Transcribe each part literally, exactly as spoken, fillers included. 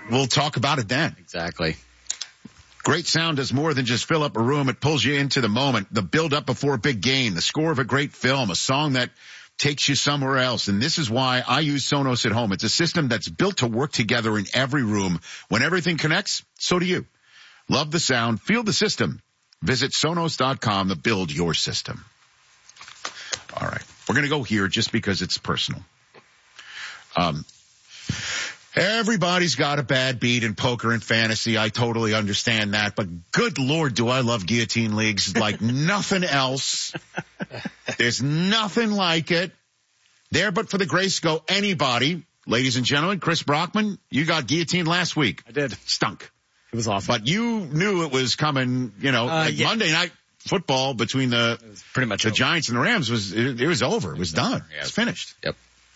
we'll talk about it then. Exactly. Great sound does more than just fill up a room. It pulls you into the moment, the build up before a big game, the score of a great film, a song that takes you somewhere else. And this is why I use Sonos at home. It's a system that's built to work together in every room. When everything connects, so do you. Love the sound. Feel the system. Visit Sonos dot com to build your system. All right. We're going to go here just because it's personal. Um, everybody's got a bad beat in poker and fantasy. I totally understand that. But good Lord, do I love guillotine leagues like nothing else. There's nothing like it. There but for the grace go anybody. Ladies and gentlemen, Chris Brockman, you got guillotined last week. I did. Stunk. It was awful. But you knew it was coming, you know, uh, like yeah. Monday night football between the pretty much the over. Giants and the Rams was it, it was over. It was done. Yeah, it was finished. Yep.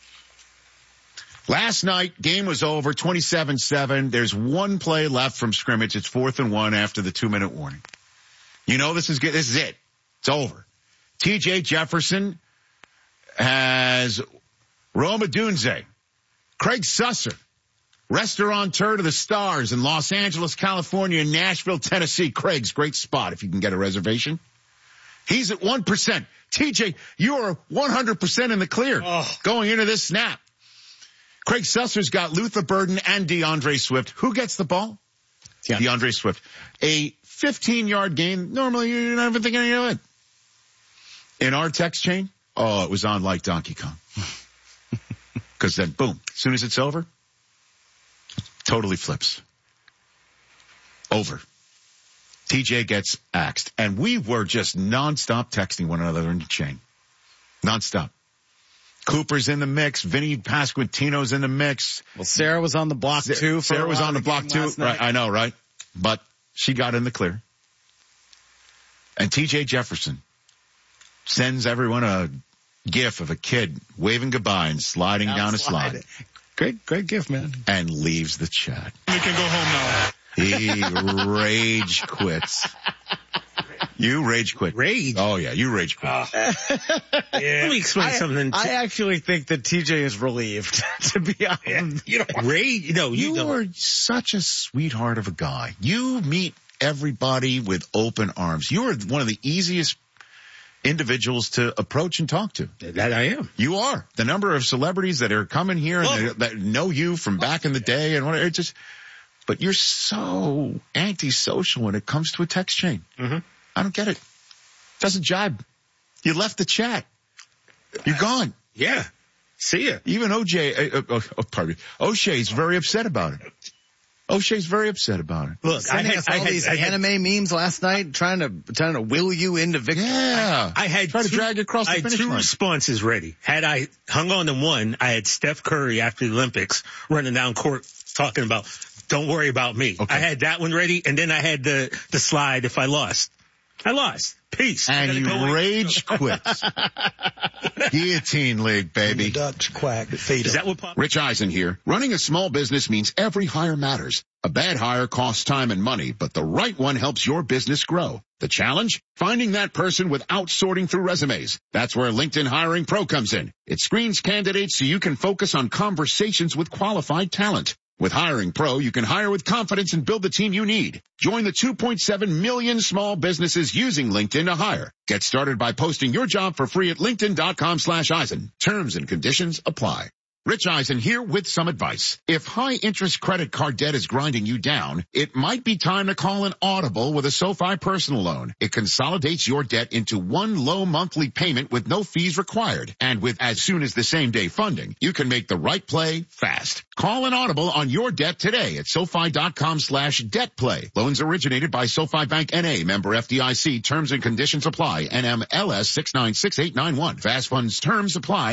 Last night, game was over, twenty-seven seven. There's one play left from scrimmage. It's fourth and one after the two-minute warning. You know this is good. This is it. It's over. T J Jefferson has Rome Odunze, Craig Susser, restaurateur to the stars in Los Angeles, California, and Nashville, Tennessee. Craig's great spot if you can get a reservation. He's at one percent. T J, you are one hundred percent in the clear oh. going into this snap. Craig Susser's got Luther Burden and DeAndre Swift. Who gets the ball? Yeah. DeAndre Swift. A fifteen-yard gain. Normally, you're not even thinking anything of it. In our text chain, oh, it was on like Donkey Kong. Because then, boom, as soon as it's over, totally flips. Over. T J gets axed. And we were just nonstop texting one another in the chain. Nonstop. Cooper's in the mix. Vinny Pasquantino's in the mix. Well, Sarah was on the block too. For Sarah was on the, the block too. Right, I know, right? But she got in the clear. And T J Jefferson sends everyone a gif of a kid waving goodbye and sliding down, down a slide. slide. Great, great gif, man. And leaves the chat. We can go home now. He rage quits. You rage quit. Rage? Oh, yeah, you rage quit. Uh, yeah. Let me explain I, something. I actually think that T J is relieved, to be honest. Yeah. You know, rage? No, you, you don't. are such a sweetheart of a guy. You meet everybody with open arms. You are one of the easiest individuals to approach and talk to. That I am. You are. The number of celebrities that are coming here well, and that know you from back in the day and whatever, it's just, but you're so antisocial when it comes to a text chain. Mm-hmm. I don't get it. Doesn't jibe. You left the chat. You're gone. Yeah. See ya. Even O J, uh, uh, oh, pardon me. O'Shea's very upset about it. O'Shea's very upset about it. Look, I had, us all I had, these I had, anime memes last night trying to, trying to will you into victory. Yeah. I, I had try two, to drag you across the I had finish two line. responses ready. Had I hung on to one, I had Steph Curry after the Olympics running down court talking about, don't worry about me. Okay. I had that one ready, and then I had the, the slide if I lost. I lost. Peace. And you go rage quit. Guillotine League, baby. The ducks quack. Feed Is that what Pop? Rich Eisen here. Running a small business means every hire matters. A bad hire costs time and money, but the right one helps your business grow. The challenge? Finding that person without sorting through resumes. That's where LinkedIn Hiring Pro comes in. It screens candidates so you can focus on conversations with qualified talent. With Hiring Pro, you can hire with confidence and build the team you need. Join the two point seven million small businesses using LinkedIn to hire. Get started by posting your job for free at linkedin.com slash Eisen. Terms and conditions apply. Rich Eisen here with some advice. If high-interest credit card debt is grinding you down, it might be time to call an Audible with a SoFi personal loan. It consolidates your debt into one low monthly payment with no fees required. And with as soon as the same day funding, you can make the right play fast. Call an Audible on your debt today at SoFi.com slash debt play. Loans originated by SoFi Bank N A, member F D I C. Terms and conditions apply. N M L S six nine six eight nine one. Fast funds terms apply.